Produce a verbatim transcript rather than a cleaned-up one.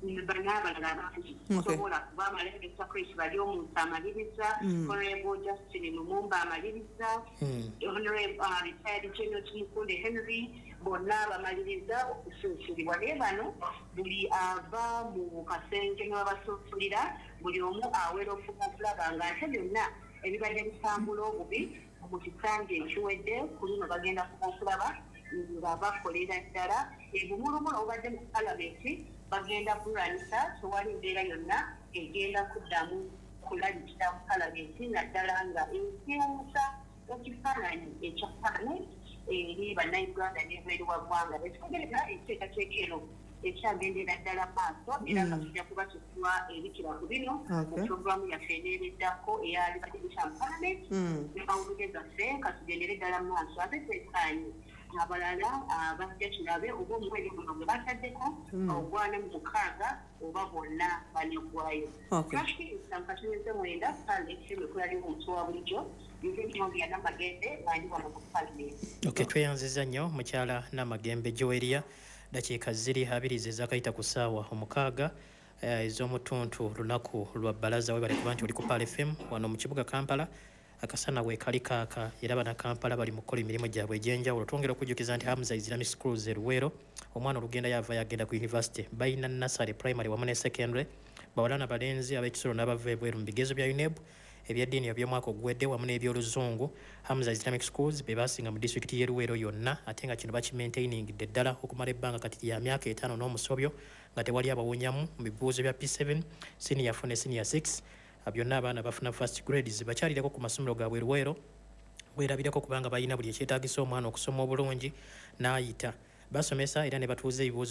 bana balala bangi sobola kuba amalembesa Chris bali omuntu amaliriza Honorable Justin Lumumba amaliriza Honorable uh, retired General Tumukunde Henry bonna bamaliriza okususulibwa ne bano buli ava mu kasenge n'abasusulira buli omu awera okulaba nga ate byonna ebibadde bisambula obubi mu kisange ekiwedde kulino bagenda kukulaba nga bakolera ddala ebumulumu obadde mu palamenti bagenda kulwanisa tewali mbeera yonna egenda kuddamu kulabikira mu palamenti naddala nga ensimusa ekifaananyi ekya palamenti eri bannayuganda n'ebweru wa ggwanga ekitegereza ekiteekateeka eno ekyagendera ddala maaso era nga tujja kuba tukuwa ebikira ku bino mu puroguramu yaffe eneereddako eyali badibisa mu palamenti ne mawulire gaffe nga tugendere ddala mu maaso ate twekaanye abalala bajja kirabe oba omwezi guno gwe bataddeko ogwana mu mukaaga oba bonna banegwayo twakiriza mu katoneze mwenda palamenti ekulali omuntu wa bulijjo nzekimobya Namagende bandi wano mu palamenti. Okay, tweyanziza nnyo mukyala Namagembe Joelia dakiika ziri abiri ezakayita ku ssaawa omukaaga ez'omutuntu lunaku lwa bbalaza webale kuba nti oli ku Pal F M wano mu kibuga Kampala akasana we kali kaaka era bana Kampala bali mu kukola emirimu gyabwe egy'enjawulo. Twongera okujjukiza nti Hamza Islamic Schools e Luweero omwana olugenda yava yagenda ku university bayina nursery primary wamu ne secondary bawala n'abalenzi ab'ekisolo n'abava ebweru mu bigezo bya U N E B ebyeddiini eby'omwaka oguwedde wamu n'ebyoluzungu Hamza Islamic Schools be basinga mu district y'e Luweero yonna ate nga kino bakimaintainingidde ddala okumala ebbanga kati ya myaka etaano n'omusobyo nga tewali abawunyamu mu bibuuzo bya P seven senior four ne senior six byonna abaana bafuna first grades bakyalireko ku masomero gaabwe Luweero weerabireko kubanga balina buli ekyetaagisa omwana okusoma obulungi n'ayita basomesa era ne batuuza ebibuuzo